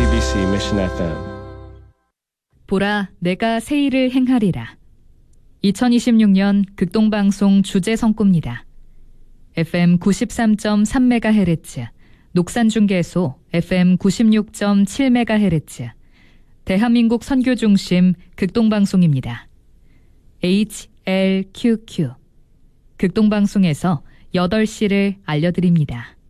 CBC Mission FM. 보라, 내가 새 일을 행하리라. 2026년 극동방송 주제 선구입니다. FM 93.3MHz, 녹산중계소 FM 96.7MHz, 대한민국 선교중심 극동방송입니다. HLQQ. 극동방송에서 8시를 알려드립니다.